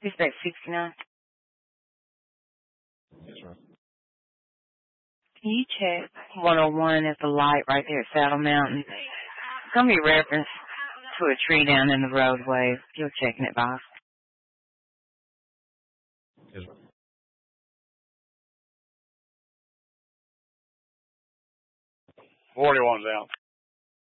Is that 69? Yes, sir. Can you check 101 at the light right there at Saddle Mountain? It's going to be reference to a tree down in the roadway. You're checking it, boss. Yes, sir. 41's out.